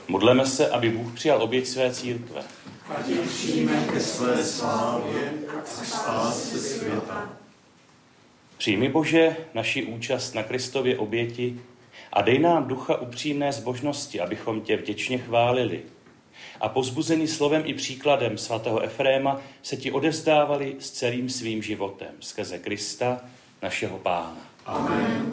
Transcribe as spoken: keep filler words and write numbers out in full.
Modleme se, aby Bůh přijal oběť své církve. Ať ji přijme ke své slávě a k spáse světa. Přijmi, Bože, naši účast na Kristově oběti a dej nám ducha upřímné zbožnosti, abychom tě vděčně chválili. A pozbuzení slovem i příkladem svatého Efréma se ti odevzdávali s celým svým životem skrze Krista, našeho Pána. Amen.